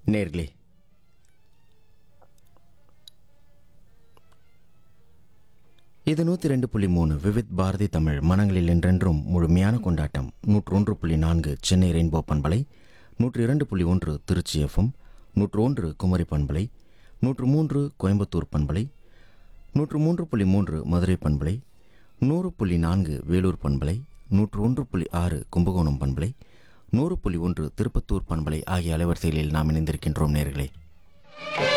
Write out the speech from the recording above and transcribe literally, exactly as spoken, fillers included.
நேர்களே, இது நூற்றி ரெண்டு புள்ளி மூணு விவித் பாரதி தமிழ் மனங்களில் என்றென்றும் முழுமையான கொண்டாட்டம். நூற்று ஒன்று புள்ளி நான்கு சென்னை ரெயின்போ பண்பலை, நூற்று இரண்டு புள்ளி ஒன்று திருச்சி எஃப்எம், நூற்று ஒன்று குமரி பண்பலை, நூற்று மூன்று கோயம்புத்தூர் பண்பலை, நூற்று மூன்று புள்ளி மூன்று மதுரை பண்பலை, நூறு புள்ளி நான்கு வேலூர் பண்பலை, நூற்று ஒன்று புள்ளி ஆறு கும்பகோணம் பண்பலை, நூறு புள்ளி ஒன்று திருப்பத்தூர் பண்பலை ஆகிய அலைவரிசைகளில் நாம் இணைந்திருக்கின்றோம் நேர்களே.